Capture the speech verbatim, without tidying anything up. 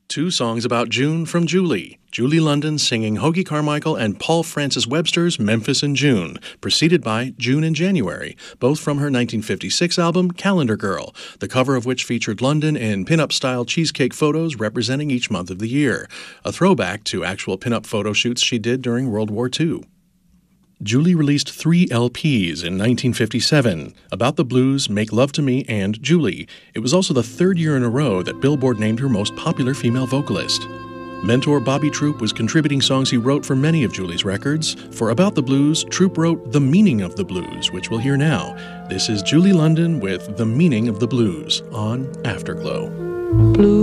Two songs about June from Julie. Julie London singing Hoagy Carmichael and Paul Francis Webster's Memphis in June, preceded by June in January, both from her nineteen fifty-six album Calendar Girl, the cover of which featured London in pinup-style cheesecake photos representing each month of the year, a throwback to actual pinup photo shoots she did during World War Two. Julie released three L Ps in nineteen fifty-seven, About the Blues, Make Love to Me, and Julie. It was also the third year in a row that Billboard named her most popular female vocalist. Mentor Bobby Troup was contributing songs he wrote for many of Julie's records. For About the Blues, Troup wrote The Meaning of the Blues, which we'll hear now. This is Julie London with The Meaning of the Blues on Afterglow. Blue.